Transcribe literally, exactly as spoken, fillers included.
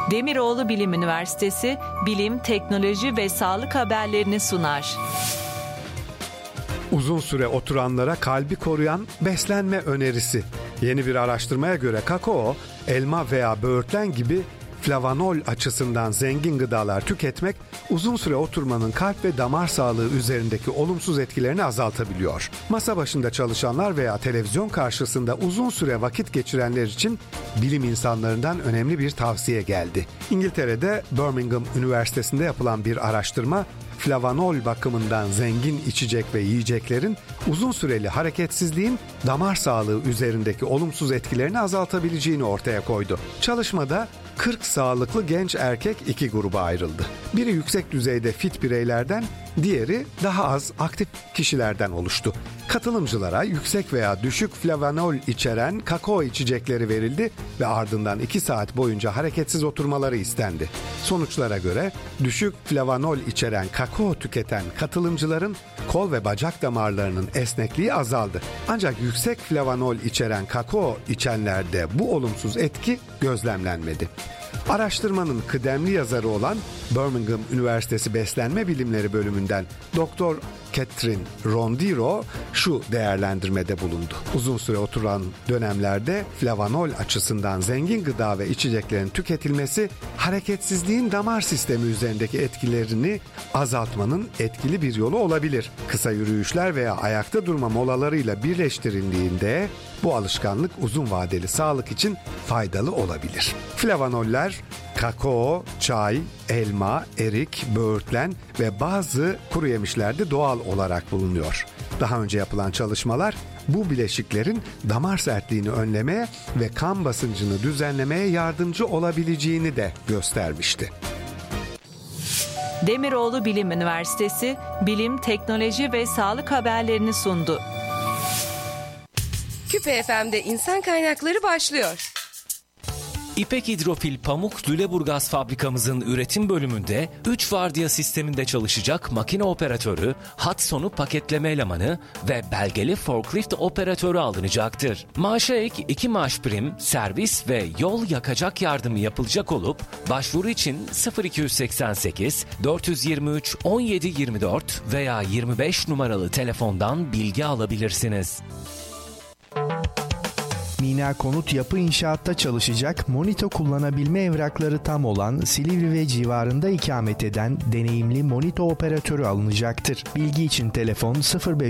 Demiroğlu Bilim Üniversitesi bilim, teknoloji ve sağlık haberlerini sunar. Uzun süre oturanlara kalbi koruyan beslenme önerisi. Yeni bir araştırmaya göre kakao, elma veya böğürtlen gibi flavanol açısından zengin gıdalar tüketmek uzun süre oturmanın kalp ve damar sağlığı üzerindeki olumsuz etkilerini azaltabiliyor. Masa başında çalışanlar veya televizyon karşısında uzun süre vakit geçirenler için bilim insanlarından önemli bir tavsiye geldi. İngiltere'de Birmingham Üniversitesi'nde yapılan bir araştırma, flavanol bakımından zengin içecek ve yiyeceklerin uzun süreli hareketsizliğin damar sağlığı üzerindeki olumsuz etkilerini azaltabileceğini ortaya koydu. Çalışmada kırk sağlıklı genç erkek iki gruba ayrıldı. Biri yüksek düzeyde fit bireylerden, diğeri daha az aktif kişilerden oluştu. Katılımcılara yüksek veya düşük flavanol içeren kakao içecekleri verildi ve ardından iki saat boyunca hareketsiz oturmaları istendi. Sonuçlara göre düşük flavanol içeren kakao tüketen katılımcıların kol ve bacak damarlarının esnekliği azaldı. Ancak yüksek flavanol içeren kakao içenlerde bu olumsuz etki gözlemlenmedi. Araştırmanın kıdemli yazarı olan Birmingham Üniversitesi Beslenme Bilimleri bölümünden Doktor Catherine Rondiro şu değerlendirmede bulundu. Uzun süre oturan dönemlerde flavanol açısından zengin gıda ve içeceklerin tüketilmesi hareketsizliğin damar sistemi üzerindeki etkilerini azaltmanın etkili bir yolu olabilir. Kısa yürüyüşler veya ayakta durma molalarıyla birleştirildiğinde bu alışkanlık uzun vadeli sağlık için faydalı olabilir. Flavanoller kakao, çay, elma, erik, böğürtlen ve bazı kuru yemişlerde doğal olarak bulunuyor. Daha önce yapılan çalışmalar bu bileşiklerin damar sertliğini önlemeye ve kan basıncını düzenlemeye yardımcı olabileceğini de göstermişti. Demiroğlu Bilim Üniversitesi bilim, teknoloji ve sağlık haberlerini sundu. Küpe F M'de insan kaynakları başlıyor. İpek Hidrofil Pamuk Lüleburgaz fabrikamızın üretim bölümünde üç vardiya sisteminde çalışacak makine operatörü, hat sonu paketleme elemanı ve belgeli forklift operatörü alınacaktır. Maaşa ek iki maaş prim, servis ve yol yakacak yardımı yapılacak olup başvuru için sıfır iki seksen sekiz dört yirmi üç on yedi yirmi dört veya yirmi beş numaralı telefondan bilgi alabilirsiniz. Mina Konut Yapı İnşaat'ta çalışacak, Monito kullanabilme evrakları tam olan, Silivri ve civarında ikamet eden deneyimli Monito operatörü alınacaktır. Bilgi için telefon sıfır beş